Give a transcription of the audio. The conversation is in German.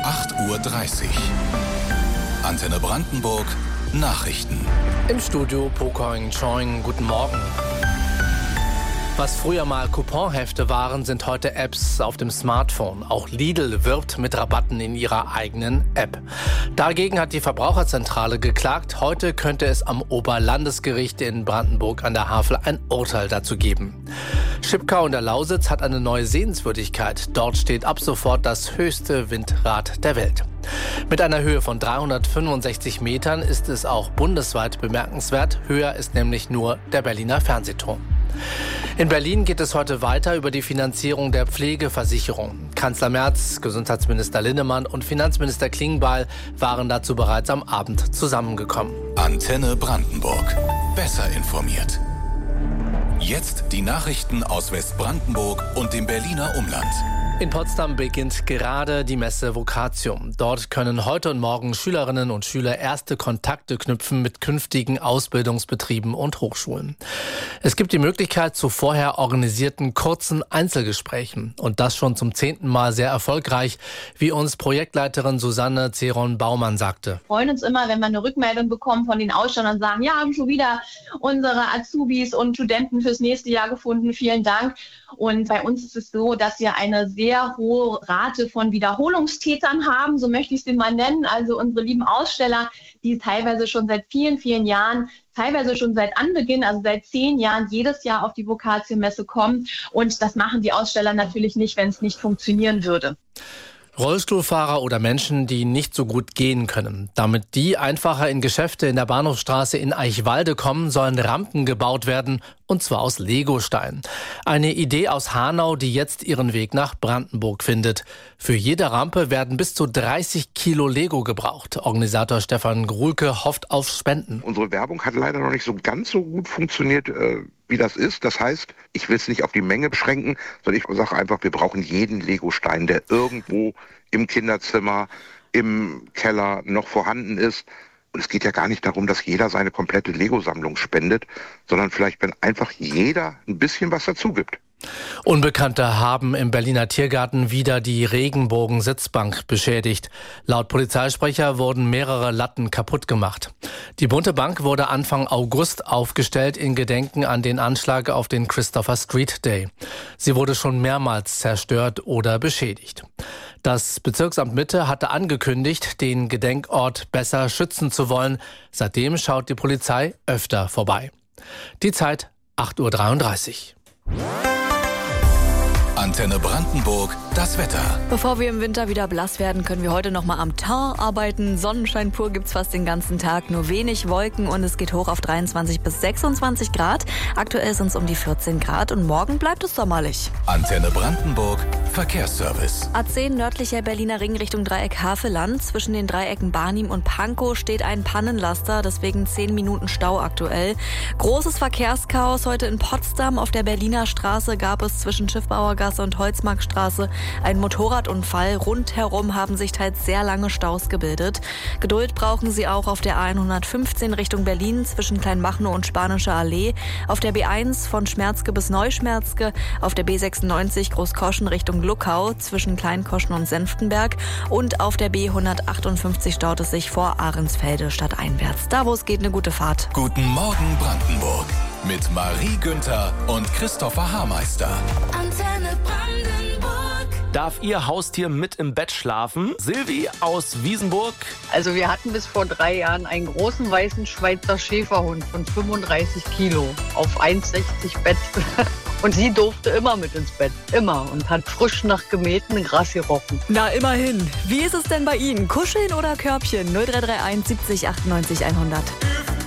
8:30 Uhr. Antenne Brandenburg Nachrichten. Im Studio Pokoing Choing, guten Morgen. Was früher mal Couponhefte waren, sind heute Apps auf dem Smartphone. Auch Lidl wirbt mit Rabatten in ihrer eigenen App. Dagegen hat die Verbraucherzentrale geklagt. Heute könnte es am Oberlandesgericht in Brandenburg an der Havel ein Urteil dazu geben. Schipkau in der Lausitz hat eine neue Sehenswürdigkeit. Dort steht ab sofort das höchste Windrad der Welt. Mit einer Höhe von 365 Metern ist es auch bundesweit bemerkenswert. Höher ist nämlich nur der Berliner Fernsehturm. In Berlin geht es heute weiter über die Finanzierung der Pflegeversicherung. Kanzler Merz, Gesundheitsminister Linnemann und Finanzminister Klingbeil waren dazu bereits am Abend zusammengekommen. Antenne Brandenburg. Besser informiert. Jetzt die Nachrichten aus Westbrandenburg und dem Berliner Umland. In Potsdam beginnt gerade die Messe Vocatium. Dort können heute und morgen Schülerinnen und Schüler erste Kontakte knüpfen mit künftigen Ausbildungsbetrieben und Hochschulen. Es gibt die Möglichkeit zu vorher organisierten kurzen Einzelgesprächen. Und das schon zum 10. Mal sehr erfolgreich, wie uns Projektleiterin Susanne Zeron-Baumann sagte. Wir freuen uns immer, wenn wir eine Rückmeldung bekommen von den Ausstellern und sagen, ja, haben schon wieder unsere Azubis und Studenten fürs nächste Jahr gefunden. Vielen Dank. Und bei uns ist es so, dass wir eine sehr hohe Rate von Wiederholungstätern haben, so möchte ich es mal nennen. Also unsere lieben Aussteller, die teilweise schon seit vielen, vielen Jahren, teilweise schon seit Anbeginn, also seit 10 Jahren, jedes Jahr auf die Vocatium-Messe kommen. Und das machen die Aussteller natürlich nicht, wenn es nicht funktionieren würde. Rollstuhlfahrer oder Menschen, die nicht so gut gehen können. Damit die einfacher in Geschäfte in der Bahnhofstraße in Eichwalde kommen, sollen Rampen gebaut werden, und zwar aus Legostein. Eine Idee aus Hanau, die jetzt ihren Weg nach Brandenburg findet. Für jede Rampe werden bis zu 30 Kilo Lego gebraucht. Organisator Stefan Gruhlke hofft auf Spenden. Unsere Werbung hat leider noch nicht so ganz so gut funktioniert, wie das ist. Das heißt, ich will es nicht auf die Menge beschränken, sondern ich sage einfach, wir brauchen jeden Legostein, der irgendwo im Kinderzimmer, im Keller noch vorhanden ist. Und es geht ja gar nicht darum, dass jeder seine komplette Lego-Sammlung spendet, sondern vielleicht, wenn einfach jeder ein bisschen was dazu gibt. Unbekannte haben im Berliner Tiergarten wieder die Regenbogen-Sitzbank beschädigt. Laut Polizeisprecher wurden mehrere Latten kaputt gemacht. Die bunte Bank wurde Anfang August aufgestellt in Gedenken an den Anschlag auf den Christopher Street Day. Sie wurde schon mehrmals zerstört oder beschädigt. Das Bezirksamt Mitte hatte angekündigt, den Gedenkort besser schützen zu wollen. Seitdem schaut die Polizei öfter vorbei. Die Zeit 8:33 Uhr. Antenne Brandenburg, das Wetter. Bevor wir im Winter wieder blass werden, können wir heute noch mal am Teint arbeiten. Sonnenschein pur gibt's fast den ganzen Tag, nur wenig Wolken und es geht hoch auf 23 bis 26 Grad. Aktuell sind es um die 14 Grad und morgen bleibt es sommerlich. Antenne Brandenburg, Verkehrsservice. A10 nördlicher Berliner Ring Richtung Dreieck Havelland. Zwischen den Dreiecken Barnim und Pankow steht ein Pannenlaster, deswegen 10 Minuten Stau aktuell. Großes Verkehrschaos heute in Potsdam. Auf der Berliner Straße gab es zwischen Schiffbauergasse und Holzmarktstraße einen Motorradunfall. Rundherum haben sich teils sehr lange Staus gebildet. Geduld brauchen Sie auch auf der A115 Richtung Berlin zwischen Kleinmachnow und Spanische Allee, auf der B1 von Schmerzke bis Neuschmerzke, auf der B96 Großkoschen Richtung Luckau zwischen Kleinkoschen und Senftenberg und auf der B158 staut es sich vor Ahrensfelde stadteinwärts. Da, wo es geht, eine gute Fahrt. Guten Morgen Brandenburg mit Marie Günther und Christopher Haarmeister. Antenne Brandenburg. Darf Ihr Haustier mit im Bett schlafen? Silvi aus Wiesenburg. Also wir hatten bis vor 3 Jahren einen großen weißen Schweizer Schäferhund von 35 Kilo auf 1,60 Bett. Und sie durfte immer mit ins Bett, immer. Und hat frisch nach gemähtem Gras gerochen. Na, immerhin. Wie ist es denn bei Ihnen? Kuscheln oder Körbchen? 0331 70 98 100.